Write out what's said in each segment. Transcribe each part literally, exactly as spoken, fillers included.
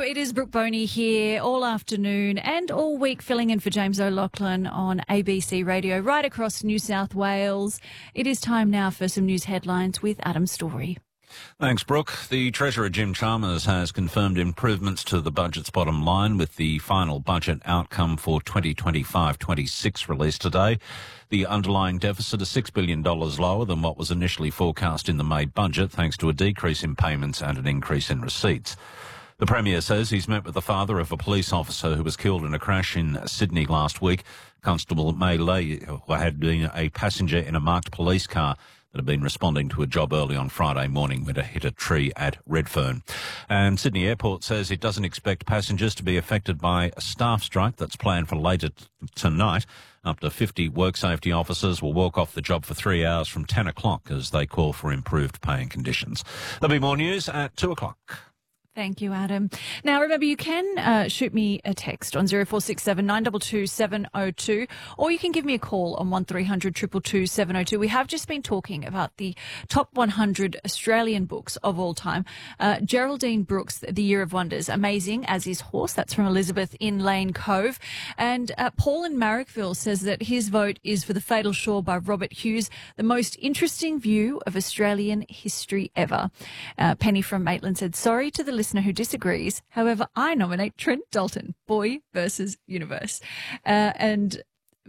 it is Brooke Boney here all afternoon and all week filling in for James O'Loughlin on A B C Radio right across New South Wales. It is time now for some news headlines with Adam Story. Thanks, Brooke. The Treasurer, Jim Chalmers, has confirmed improvements to the budget's bottom line with the final budget outcome for twenty twenty-five twenty-six released today. The underlying deficit is six billion dollars lower than what was initially forecast in the May budget, thanks to a decrease in payments and an increase in receipts. The Premier says he's met with the father of a police officer who was killed in a crash in Sydney last week. Constable May Lay, who had been a passenger in a marked police car that had been responding to a job early on Friday morning when it hit a tree at Redfern. And Sydney Airport says it doesn't expect passengers to be affected by a staff strike that's planned for later t- tonight. Up to fifty work safety officers will walk off the job for three hours from ten o'clock as they call for improved pay and conditions. There'll be more news at two o'clock. Thank you, Adam. Now, remember, you can uh, shoot me a text on zero four six seven nine two two seven zero two, or you can give me a call on one three hundred two two two seven zero two. We have just been talking about the top one hundred Australian books of all time. Uh, Geraldine Brooks, The Year of Wonders, amazing, as is Horse. That's from Elizabeth in Lane Cove. And uh, Paul in Marrickville says that his vote is for The Fatal Shore by Robert Hughes, the most interesting view of Australian history ever. Uh, Penny from Maitland said, sorry to the listener who disagrees. However, I nominate Trent Dalton, Boy versus Universe. Uh, and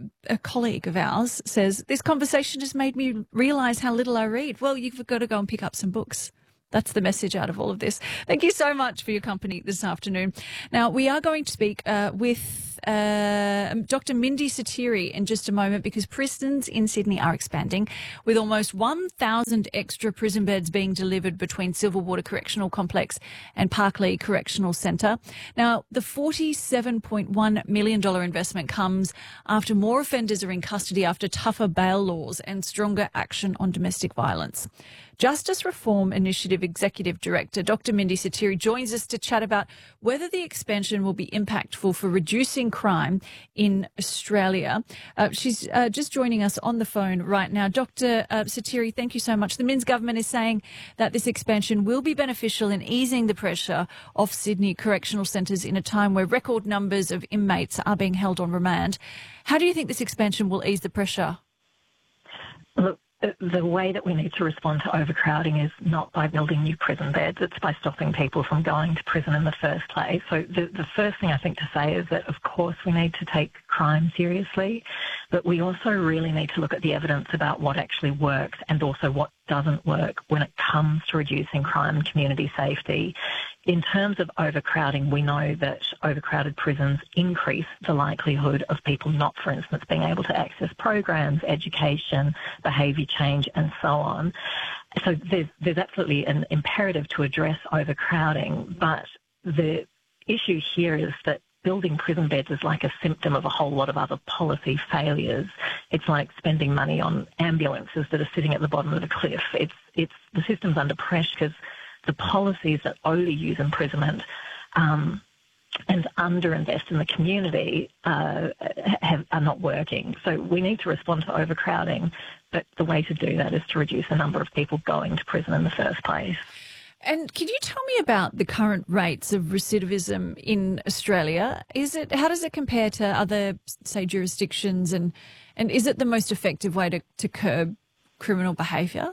a colleague of ours says, this conversation has made me realise how little I read. Well, you've got to go and pick up some books. That's the message out of all of this. Thank you so much for your company this afternoon. Now, we are going to speak uh, with uh, Doctor Mindy Satiri in just a moment because prisons in Sydney are expanding, with almost one thousand extra prison beds being delivered between Silverwater Correctional Complex and Parklea Correctional Centre. Now, the forty-seven point one million dollars investment comes after more offenders are in custody after tougher bail laws and stronger action on domestic violence. Justice Reform Initiative Executive Director Doctor Mindy Satiri joins us to chat about whether the expansion will be impactful for reducing crime in Australia. Uh, she's uh, just joining us on the phone right now. Doctor Uh, Satiri, thank you so much. The Minns government is saying that this expansion will be beneficial in easing the pressure off Sydney correctional centres in a time where record numbers of inmates are being held on remand. How do you think this expansion will ease the pressure? Look, the way that we need to respond to overcrowding is not by building new prison beds, it's by stopping people from going to prison in the first place. So the, the first thing I think to say is that, of course, we need to take crime seriously, but we also really need to look at the evidence about what actually works and also what doesn't work when it comes to reducing crime and community safety. In terms of overcrowding, we know that overcrowded prisons increase the likelihood of people not, for instance, being able to access programs, education, behaviour change and so on. So there's, there's absolutely an imperative to address overcrowding, but the issue here is that building prison beds is like a symptom of a whole lot of other policy failures. It's like spending money on ambulances that are sitting at the bottom of the cliff. It's, it's, the system's under pressure because the policies that only use imprisonment um, and underinvest in the community uh, have, are not working. So we need to respond to overcrowding, but the way to do that is to reduce the number of people going to prison in the first place. And can you tell me about the current rates of recidivism in Australia? Is it, how does it compare to other, say, jurisdictions, and, and is it the most effective way to, to curb criminal behaviour?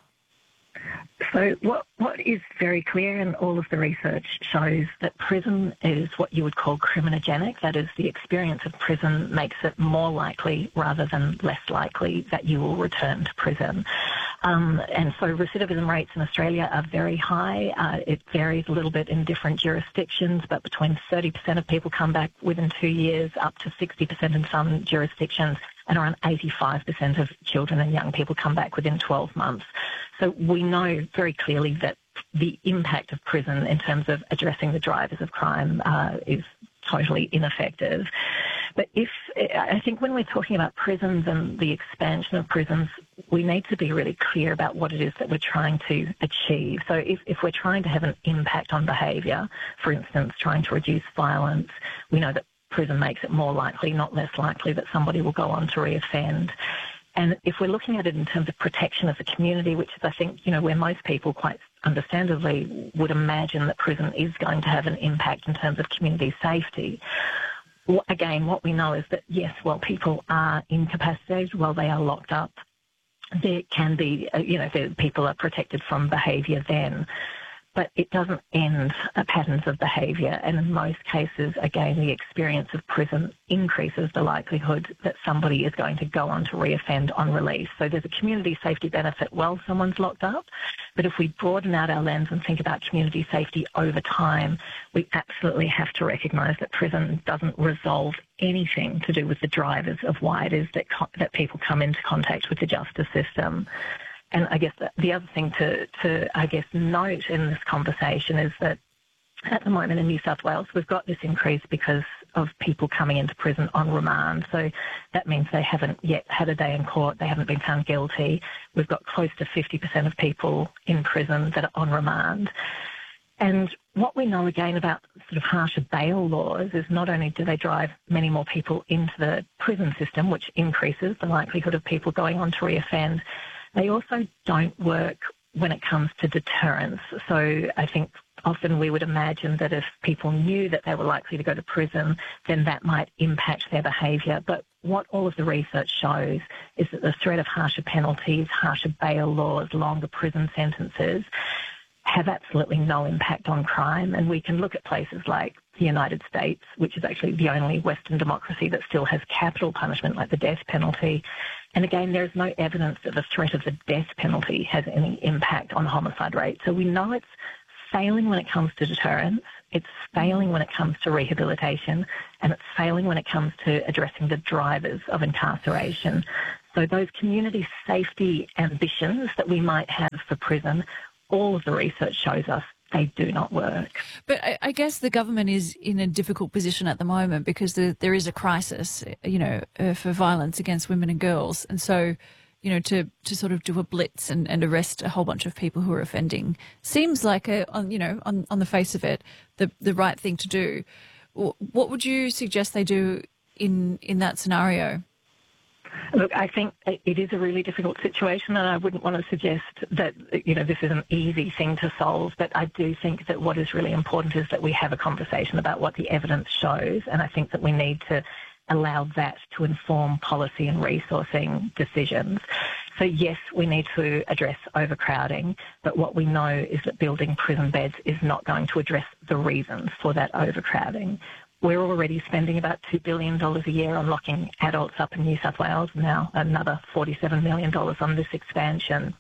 So what, what is very clear, and all of the research shows, that prison is what you would call criminogenic. That is, the experience of prison makes it more likely rather than less likely that you will return to prison. Um, and so recidivism rates in Australia are very high. Uh, it varies a little bit in different jurisdictions, but between thirty percent of people come back within two years, up to sixty percent in some jurisdictions, and around eighty-five percent of children and young people come back within twelve months. So we know very clearly that the impact of prison in terms of addressing the drivers of crime uh, is totally ineffective. But if I think when we're talking about prisons and the expansion of prisons, we need to be really clear about what it is that we're trying to achieve. So if, if we're trying to have an impact on behaviour, for instance, trying to reduce violence, we know that prison makes it more likely, not less likely, that somebody will go on to reoffend. And if we're looking at it in terms of protection of the community, which is, I think, you know, where most people quite understandably would imagine that prison is going to have an impact in terms of community safety. Well, again, what we know is that, yes, while people are incapacitated, while they are locked up, there can be, uh, you know, there, people are protected from behaviour then. But it doesn't end uh, patterns of behaviour, and in most cases, again, the experience of prison increases the likelihood that somebody is going to go on to reoffend on release. So there's a community safety benefit while someone's locked up, but if we broaden out our lens and think about community safety over time, we absolutely have to recognise that prison doesn't resolve anything to do with the drivers of why it is that co- that people come into contact with the justice system. And I guess the, the other thing to, to, I guess, note in this conversation is that at the moment in New South Wales, we've got this increase because of people coming into prison on remand. So that means they haven't yet had a day in court, they haven't been found guilty. We've got close to fifty percent of people in prison that are on remand. And what we know again about sort of harsher bail laws is not only do they drive many more people into the prison system, which increases the likelihood of people going on to reoffend, they also don't work when it comes to deterrence. So I think often we would imagine that if people knew that they were likely to go to prison, then that might impact their behaviour. But what all of the research shows is that the threat of harsher penalties, harsher bail laws, longer prison sentences have absolutely no impact on crime. And we can look at places like the United States, which is actually the only Western democracy that still has capital punishment like the death penalty. And again, there is no evidence that the threat of the death penalty has any impact on homicide rates. So we know it's failing when it comes to deterrence, it's failing when it comes to rehabilitation, and it's failing when it comes to addressing the drivers of incarceration. So those community safety ambitions that we might have for prison, all of the research shows us they do not work. But I, I guess the government is in a difficult position at the moment because the, there is a crisis, you know, uh, for violence against women and girls. And so, you know, to, to sort of do a blitz and, and arrest a whole bunch of people who are offending seems like, a, on, you know, on, on the face of it, the, the right thing to do. What would you suggest they do in, in that scenario? Look, I think it is a really difficult situation, and I wouldn't want to suggest that, you know, this is an easy thing to solve, but I do think that what is really important is that we have a conversation about what the evidence shows, and I think that we need to allow that to inform policy and resourcing decisions. So yes, we need to address overcrowding, but what we know is that building prison beds is not going to address the reasons for that overcrowding. We're already spending about two billion dollars a year on locking adults up in New South Wales, now another forty-seven million dollars on this expansion.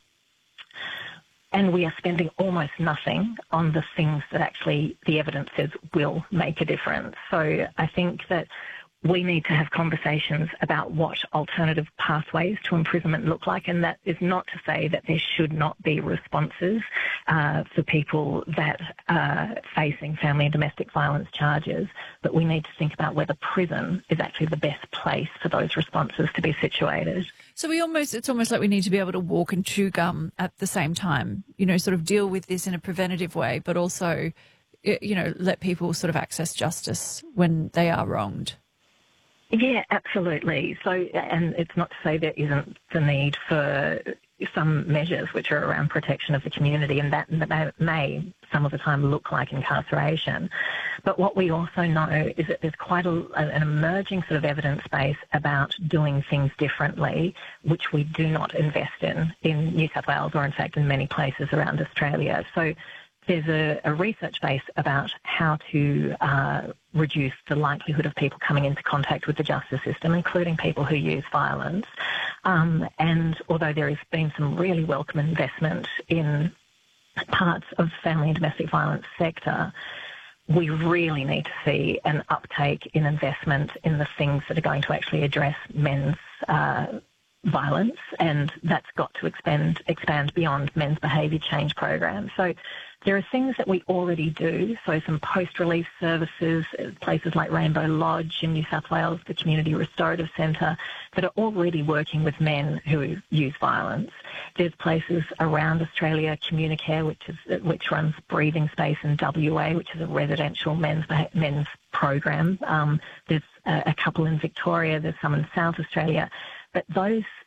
And we are spending almost nothing on the things that actually the evidence says will make a difference. So I think that we need to have conversations about what alternative pathways to imprisonment look like, and that is not to say that there should not be responses uh, for people that are facing family and domestic violence charges, but we need to think about whether prison is actually the best place for those responses to be situated. So we almost, it's almost like we need to be able to walk and chew gum at the same time, you know, sort of deal with this in a preventative way, but also, you know, let people sort of access justice when they are wronged. Yeah, absolutely. So, and it's not to say there isn't the need for some measures which are around protection of the community, and that, that may some of the time look like incarceration. But what we also know is that there's quite a, an emerging sort of evidence base about doing things differently, which we do not invest in in New South Wales, or in fact in many places around Australia. So there's a, a research base about how to uh, reduce the likelihood of people coming into contact with the justice system, including people who use violence. Um, and although there has been some really welcome investment in parts of the family and domestic violence sector, we really need to see an uptake in investment in the things that are going to actually address men's uh, violence, and that's got to expand expand beyond men's behaviour change programs. So there are things that we already do, so some post-release services, places like Rainbow Lodge in New South Wales, the Community Restorative Centre, that are already working with men who use violence. There's places around Australia, Communicare, which is which runs Breathing Space in W A, which is a residential men's men's program. Um, there's a, a couple in Victoria, there's some in South Australia. But those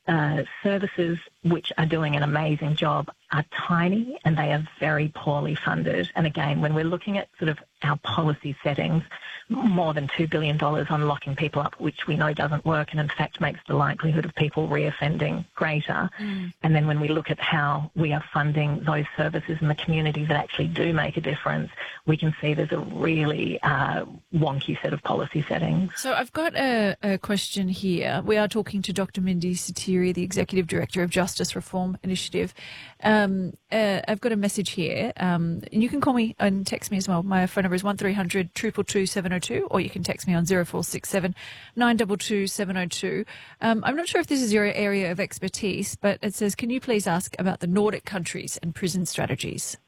uh, services which are doing an amazing job are tiny and they are very poorly funded. And again, when we're looking at sort of our policy settings, more than two billion dollars on locking people up, which we know doesn't work and in fact makes the likelihood of people reoffending greater. Mm. And then when we look at how we are funding those services in the communities that actually do make a difference, we can see there's a really uh, wonky set of policy settings. So I've got a, a question here. We are talking to Doctor Mindy Satiri, the Executive Director of Justice Reform Initiative. Um, uh, I've got a message here. Um, and you can call me and text me as well. My phone number is one three hundred two two two seven oh two, or you can text me on zero four six seven nine two two seven oh two. Um, I'm not sure if this is your area of expertise, but it says, can you please ask about the Nordic countries and prison strategies?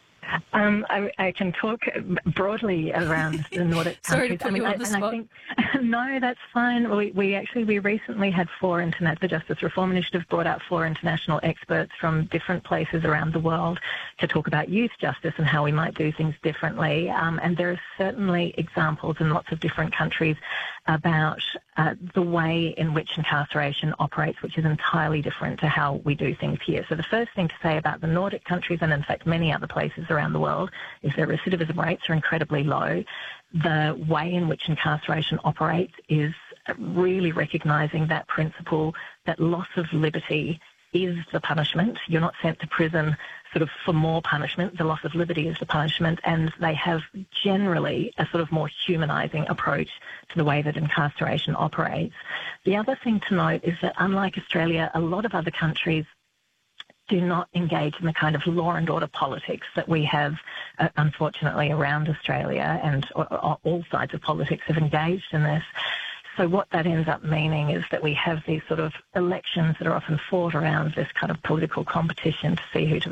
Um, I, I can talk broadly around the Nordic Sorry countries. to put I mean, you on I, the and spot. I think, no, that's fine. We, we actually, we recently had four, internet, the Justice Reform Initiative brought out four international experts from different places around the world to talk about youth justice and how we might do things differently. Um, and there are certainly examples in lots of different countries about uh, the way in which incarceration operates, which is entirely different to how we do things here. So the first thing to say about the Nordic countries, and in fact many other places around the world, is that recidivism rates are incredibly low. The way in which incarceration operates is really recognising that principle that loss of liberty is the punishment. You're not sent to prison sort of for more punishment. The loss of liberty is the punishment, and they have generally a sort of more humanising approach to the way that incarceration operates. The other thing to note is that unlike Australia, a lot of other countries do not engage in the kind of law and order politics that we have, uh, unfortunately, around Australia, and uh, all sides of politics have engaged in this. So what that ends up meaning is that we have these sort of elections that are often fought around this kind of political competition to see who to